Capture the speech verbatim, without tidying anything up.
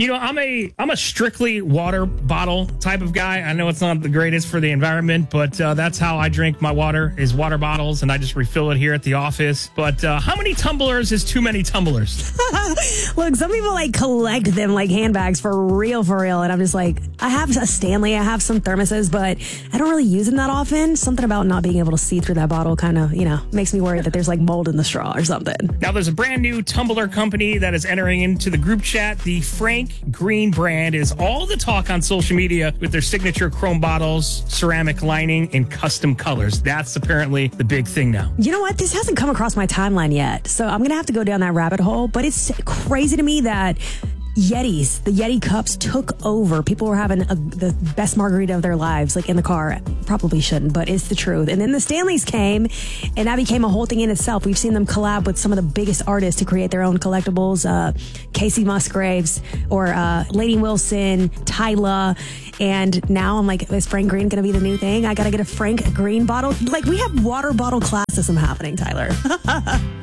You know, I'm a I'm a strictly water bottle type of guy. I know it's not the greatest for the environment, but uh, that's how I drink my water, is water bottles, and I just refill it here at the office. But uh, how many tumblers is too many tumblers? Look, some people like collect them like handbags for real, for real. And I'm just like, I have a Stanley, I have some thermoses, but I don't really use them that often. Something about not being able to see through that bottle kind of, you know, makes me worry that there's like mold in the straw or something. Now, there's a brand new tumbler company that is entering into the group chat. The Frank Green brand is all the talk on social media with their signature chrome bottles, ceramic lining, and custom colors. That's apparently the big thing now. You know what? This hasn't come across my timeline yet, so I'm going to have to go down that rabbit hole. But it's crazy to me that Yetis, the Yeti cups took over. People were having a, the best margarita of their lives, like in the car. Probably shouldn't, but it's the truth. And then the Stanleys came, and that became a whole thing in itself. We've seen them collab with some of the biggest artists to create their own collectibles. Uh, Casey Musgraves or uh, Lainey Wilson, Tyla. And now I'm like, is Frank Green going to be the new thing? I got to get a Frank Green bottle. Like, we have water bottle classism happening, Tyler.